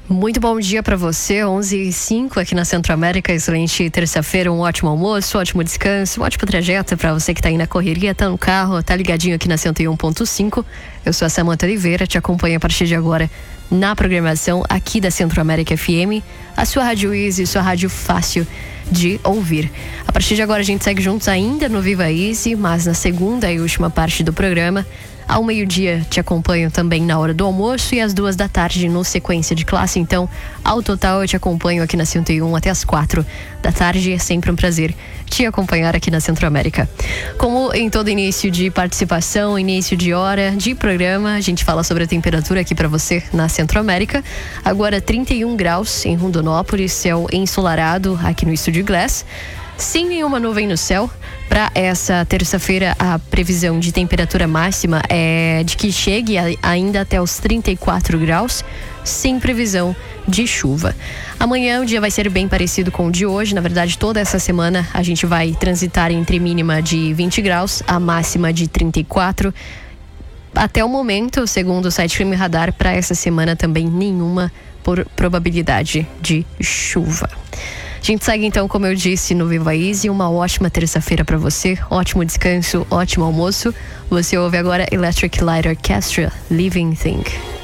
Muito bom dia para você, 11h05 aqui na Centro América. Excelente terça-feira, um ótimo almoço, um ótimo descanso, um ótimo trajeto para você que tá aí na correria, tá no carro, tá ligadinho aqui na 101.5. Eu sou a Samanta Oliveira, te acompanho a partir de agora na programação aqui da Centro América FM, a sua rádio Easy, sua rádio fácil de ouvir. A partir de agora a gente segue juntos ainda no Viva Easy, mas na segunda e última parte do programa, ao meio-dia te acompanho também na hora do almoço e às 14h no Sequência de Classe. Então, ao total eu te acompanho aqui na 101 até às 16h. É sempre um prazer te acompanhar aqui na Centro América. Como em todo início de participação, início de hora de programa, a gente fala sobre a temperatura aqui para você na Centro América. Agora 31 graus em Rondonópolis, céu ensolarado aqui no Estúdio Glass. Sem nenhuma nuvem no céu. Para essa terça-feira, a previsão de temperatura máxima é de que chegue ainda até os 34 graus, sem previsão de chuva. Amanhã o dia vai ser bem parecido com o de hoje. Na verdade, toda essa semana a gente vai transitar entre mínima de 20 graus, a máxima de 34. Até o momento, segundo o site Clima Radar, para essa semana também nenhuma probabilidade de chuva. A gente segue então, como eu disse, no Viva Easy. Uma ótima terça-feira para você, ótimo descanso, ótimo almoço. Você ouve agora Electric Light Orchestra, Living Thing.